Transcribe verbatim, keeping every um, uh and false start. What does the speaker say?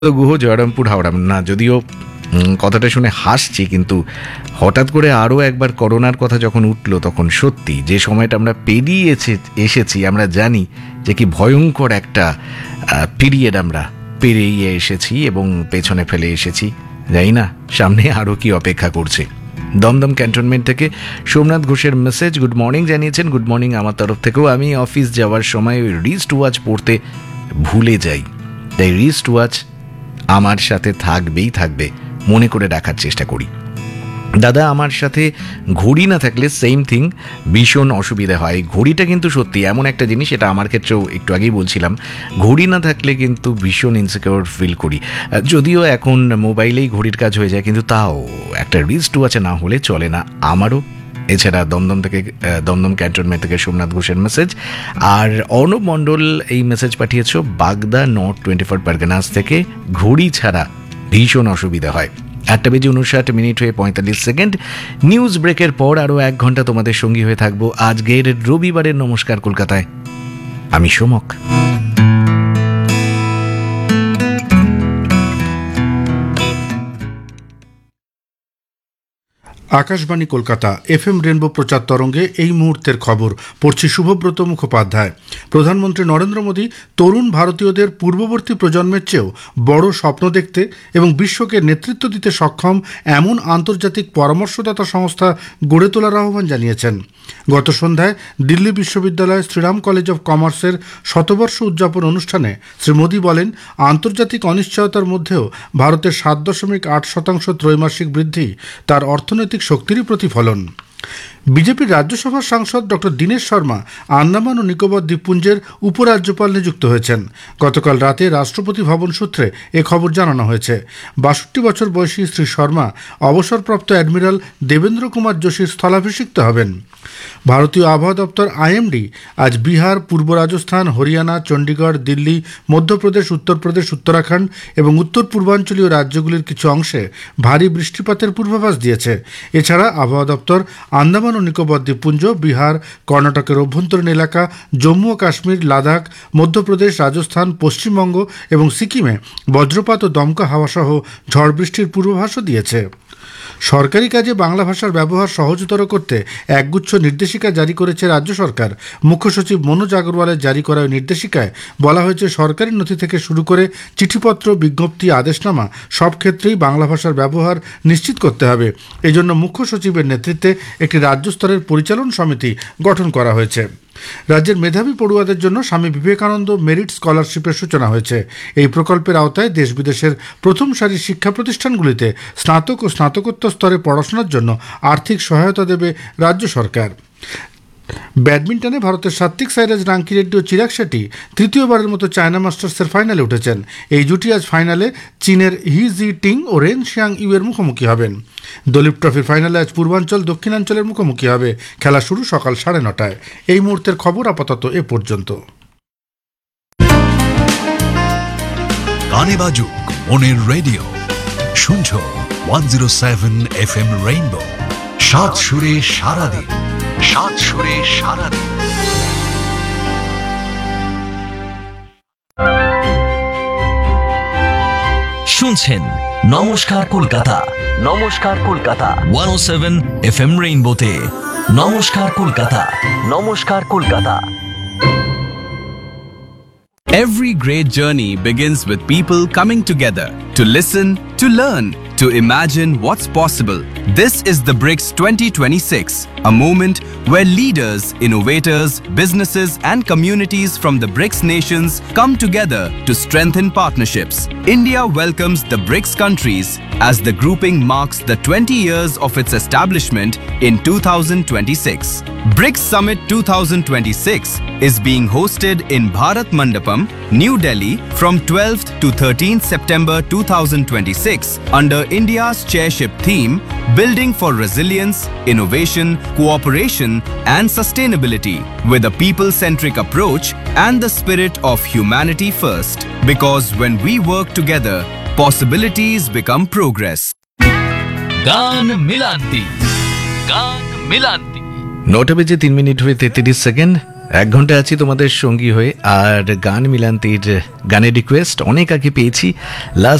গুহ, জয়রামপুর, হাওড়া। না, যদিও কথাটা শুনে হাসছি, কিন্তু হঠাৎ করে আরও একবার করোনার কথা যখন উঠলো, তখন সত্যি যে সময়টা আমরা পেরিয়ে এসেছি, আমরা জানি যে কি ভয়ঙ্কর একটা পিরিয়ড আমরা পেরিয়ে এসেছি এবং পেছনে ফেলে এসেছি। জানি না সামনে আরও কি অপেক্ষা করছে। দমদম ক্যান্টনমেন্ট থেকে সোমনাথ ঘোষের মেসেজ, গুড মর্নিং জানিয়েছেন। গুড মর্নিং আমার তরফ থেকেও। আমি অফিস যাওয়ার সময় ওই রিস্ট ওয়াচ পড়তে ভুলে যাই, তাই রিস্ট ওয়াচ আমার সাথে থাকবেই থাকবে, মনে করে রাখার চেষ্টা করি। দাদা, আমার সাথে ঘড়ি না থাকলে সেম থিং, ভীষণ অসুবিধা হয়। ঘড়িটা কিন্তু সত্যি এমন একটা জিনিস, এটা আমার ক্ষেত্রেও একটু আগেই বলছিলাম, ঘড়ি না থাকলে কিন্তু ভীষণ ইনসিকিউর ফিল করি। যদিও এখন মোবাইলেই ঘড়ির কাজ হয়ে যায়, কিন্তু তাও একটা রিস্ট ওয়াচে না হলে চলে না আমারও। এছাড়া দমদম থেকে দমদম ক্যান্টনমেন্ট থেকে সোমনাথ ঘোষের মেসেজ। আর অর্ণব মণ্ডল এই মেসেজ পাঠিয়েছ বাগদা নর্থ টোয়েন্টি ফোর পারগানাস থেকে, ঘড়ি ছাড়া ভীষণ অসুবিধা হয়। আটটা বেজে উনষাট মিনিট হয়ে পঁয়তাল্লিশ সেকেন্ড। নিউজ ব্রেকের পর আরও এক ঘন্টা তোমাদের সঙ্গী হয়ে থাকবো আজকের রবিবারের নমস্কার কলকাতায়। আমি Somak. Akashvani Kolkata F M rainbow প্রচার তরঙ্গে এই মুহূর্তের খবর পড়ছি শুভব্রত মুখোপাধ্যায়। প্রধানমন্ত্রী নরেন্দ্র মোদী তরুণ ভারতীয়দের পূর্ববর্তী প্রজন্মের চেয়েও বড় স্বপ্ন দেখতে এবং বিশ্বকে নেতৃত্ব দিতে সক্ষম এমন আন্তর্জাতিক পরামর্শদাতা সংস্থা গড়ে তোলার আহ্বান জানিয়েছেন। গত সন্ধ্যায় দিল্লি বিশ্ববিদ্যালয় শ্রীরাম কলেজ অব কমার্সের শতবর্ষ উদযাপন অনুষ্ঠানে শ্রী মোদী বলেন, আন্তর্জাতিক অনিশ্চয়তার মধ্যেও ভারতের সাত দশমিক আট শতাংশ ত্রৈমাসিক বৃদ্ধি তার অর্থনৈতিক শক্তিরই প্রতিফলন। বিজেপির রাজ্যসভার সাংসদ ডক্টর দীনেশ শর্মা আন্দামান ও নিকোবর দ্বীপপুঞ্জের উপরাজ্যপাল নিযুক্ত হয়েছেন। গতকাল রাতে রাষ্ট্রপতি ভবন সূত্রে এ খবর জানানো হয়েছে। বাষট্টি বছর বয়সী শ্রী শর্মা অবসরপ্রাপ্ত অ্যাডমিরাল দেবেন্দ্র কুমার যোশীর স্থলাভিষিক্ত হবেন। ভারতীয় আবহাওয়া দপ্তর আইএমডি আজ বিহার, পূর্ব রাজস্থান, হরিয়ানা, চণ্ডীগড়, দিল্লি, মধ্যপ্রদেশ, উত্তরপ্রদেশ, উত্তরাখণ্ড এবং উত্তর পূর্বাঞ্চলীয় রাজ্যগুলির কিছু অংশে ভারী বৃষ্টিপাতের পূর্বাভাস দিয়েছে। এছাড়া আবহাওয়া দপ্তর আন্দামান ও নিকোবর দ্বীপপুঞ্জ, বিহার, কর্ণাটকের অভ্যন্তরীণ এলাকা, জম্মু ও কাশ্মীর, লাদাখ, মধ্যপ্রদেশ, রাজস্থান, পশ্চিমবঙ্গ এবং সিকিমে বজ্রপাত ও দমকা হাওয়াসহ ঝড় বৃষ্টির পূর্বাভাসও দিয়েছে। সরকারি কাজে বাংলা ভাষার ব্যবহার সহজতর করতে একগুচ্ছ নির্দেশিকা জারি করেছে রাজ্য সরকার। মুখ্য সচিব মনোজ আগরওয়ালের জারি করা ওই নির্দেশিকায় বলা হয়েছে, সরকারি নথি থেকে শুরু করে চিঠিপত্র, বিজ্ঞপ্তি, আদেশনামা সব ক্ষেত্রেই বাংলা ভাষার ব্যবহার নিশ্চিত করতে হবে। এজন্য মুখ্য সচিবের নেতৃত্বে একটি রাজ্য স্তরের পরিচালন সমিতি গঠন করা হয়েছে। রাজ্যের মেধাবী পড়ুয়াদের জন্য স্বামী বিবেকানন্দ মেরিট স্কলারশিপের সূচনা হয়েছে। এই প্রকল্পের আওতায় দেশ বিদেশের প্রথম সারির শিক্ষা প্রতিষ্ঠানগুলিতে স্নাতক ও স্নাতকোত্তর স্তরে পড়াশোনার জন্য আর্থিক সহায়তা দেবে রাজ্য সরকার। ব্যাডমিন্টনে ভারতের সাত্বিক সাইরাজ, রাঙ্কিরেড্ডি ও চিরাগ শেট্টি তৃতীয়বারের মতো চায়না মাস্টার্সের ফাইনালে উঠেছেন। এই জুটি আজ ফাইনালে চীনের হি জি টিং ও রেন শিয়াং ইউ এর মুখোমুখি হবেন। দলীপ ট্রফির ফাইনালে আজ পূর্বাঞ্চল দক্ষিণাঞ্চলের মুখোমুখি হবে। খেলা শুরু সকাল সাড়ে নটায়। এই মুহূর্তের খবর আপাতত এ পর্যন্ত। গানে বাজুক মনের রেডিও, শুনছো one zero seven F M rainbow. সাত সুরে সারাদিন, সাত সুরে সারাদিন। শুনছেন নমস্কার কলকাতা, নমস্কার কলকাতা ওয়ান ও সেভেন এফ এম রেইনবোতে। নমস্কার কলকাতা, নমস্কার Kolkata. Every great journey begins with people coming together to listen, to learn, to imagine what's possible. This is the BRICS twenty twenty-six, a moment where leaders, innovators, businesses and communities from the BRICS nations come together to strengthen partnerships. India welcomes the BRICS countries as the grouping marks the twenty years of its establishment in two thousand twenty-six. BRICS Summit twenty twenty-six is being hosted in Bharat Mandapam, New Delhi from twelfth to thirteenth September two thousand twenty-six under India's chairship theme, Building for Resilience, Innovation, Cooperation and Sustainability, with a people-centric approach and the spirit of humanity first. Because when we work together, possibilities become progress. গান মিলান্তি, গান মিলান্তি। নটা বেজে তিন minute হয়ে তেত্রিশ second. এক ঘন্টা আছি তোমাদের সঙ্গী হয়ে। আর গান মিলান্তির গানের রিকোয়েস্ট অনেক আগে পেয়েছি। লাস্ট